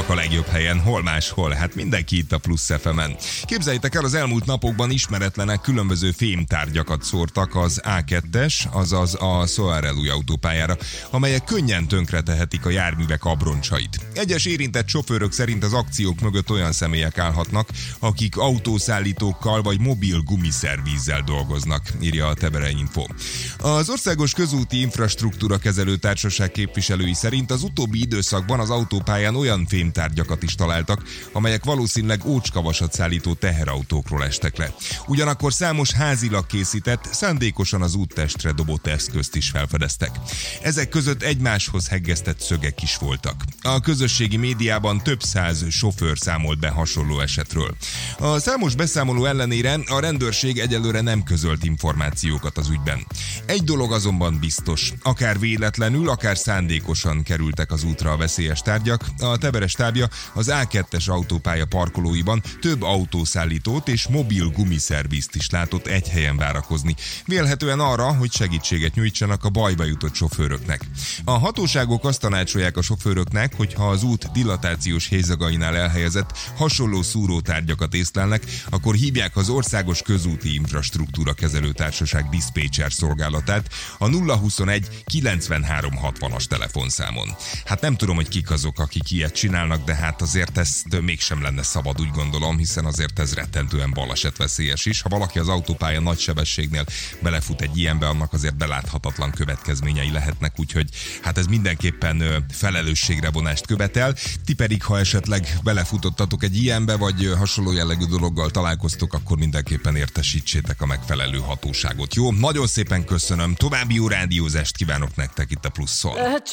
a legjobb helyen, hol máshol, hát mindenki itt a Plusz FM-en. Képzeljétek el, az elmúlt napokban ismeretlenek különböző fémtárgyakat szórtak az A2-es, azaz a Soarel új autópályára, amelyek könnyen tönkretehetik a járművek abroncsait. Egyes érintett sofőrök szerint az akciók mögött olyan személyek állhatnak, akik autószállítókkal vagy mobil gumiszervízzel dolgoznak, írja a Teberein Info. Az Országos Közúti Infrastruktúra Kezelő Társaság képviselői szerint az utóbbi időszakban az autópályán olyan fémtárgyakat is találtak, amelyek valószínűleg ócskavasat szállító teherautókról estek le. Ugyanakkor számos házilag készített, szándékosan az úttestre dobott eszközt is felfedeztek. Ezek között egymáshoz heggesztett szögek is voltak. A közösségi médiában több száz sofőr számolt be hasonló esetről. A számos beszámoló ellenére a rendőrség egyelőre nem közölt információkat az ügyben. Egy dolog azonban biztos, akár véletlenül, akár szándékosan kerültek az útra a veszélyes tárgyak. A Tebere stábja az A2-es autópálya parkolóiban több autószállítót és mobil gumiszervízt is látott egy helyen várakozni. Vélhetően arra, hogy segítséget nyújtsanak a bajba jutott sofőröknek. A hatóságok azt tanácsolják a sofőröknek, hogy ha az út dilatációs hézagainál elhelyezett hasonló szúrótárgyakat észlelnek, akkor hívják az Országos Közúti Infrastruktúra Kezelő Társaság diszpécser szolgálatát a 021 93 60-as telefonszámon. Hát nem tudom, hogy kik azok, akik ilyet csinálnak, de hát azért ezt mégsem lenne szabad, úgy gondolom, hiszen azért ez rettentően balesetveszélyes is. Ha valaki az autópálya nagy sebességnél belefut egy ilyenbe, annak azért beláthatatlan következményei lehetnek, úgyhogy hát ez mindenképpen felelősségre vonást követel. Ti pedig, ha esetleg belefutottatok egy ilyenbe, vagy hasonló jellegű dologgal találkoztok, akkor mindenképpen értesítsétek a megfelelő hatóságot. Jó, nagyon szépen köszönöm, további jó rádiózást kívánok nektek itt a Pluszon.